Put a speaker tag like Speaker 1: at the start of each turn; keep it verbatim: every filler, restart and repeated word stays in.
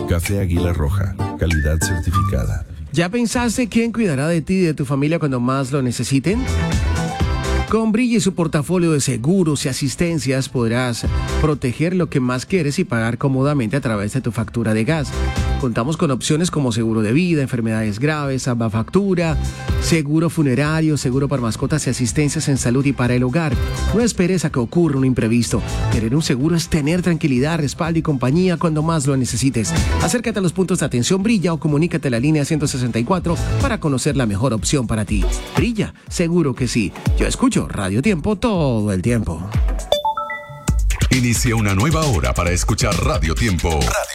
Speaker 1: Café Águila Roja, calidad certificada.
Speaker 2: ¿Ya pensaste quién cuidará de ti y de tu familia cuando más lo necesiten? Con Brilla y su portafolio de seguros y asistencias podrás proteger lo que más quieres y pagar cómodamente a través de tu factura de gas. Contamos con opciones como seguro de vida, enfermedades graves, salvafactura, seguro funerario, seguro para mascotas y asistencias en salud y para el hogar. No esperes a que ocurra un imprevisto. Tener un seguro es tener tranquilidad, respaldo y compañía cuando más lo necesites. Acércate a los puntos de atención Brilla o comunícate a la línea ciento sesenta y cuatro para conocer la mejor opción para ti. Brilla, seguro que sí. Yo escucho Radio Tiempo todo el tiempo.
Speaker 3: Inicia una nueva hora para escuchar Radio Tiempo. Radio